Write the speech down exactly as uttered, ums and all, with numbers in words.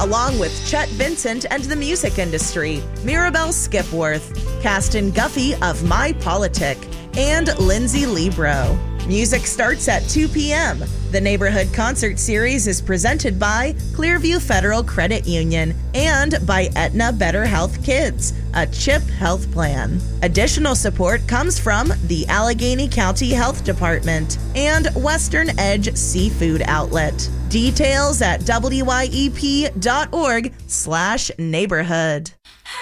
along with Chet Vincent and the music industry, Mirabelle Skipworth, Caston Guffey of My Politic, and Lindsay Libro. Music starts at two p.m. The Neighborhood Concert Series is presented by Clearview Federal Credit Union and by Aetna Better Health Kids, a CHIP health plan. Additional support comes from the Allegheny County Health Department and Western Edge Seafood Outlet. Details at W Y E P dot org slash neighborhood.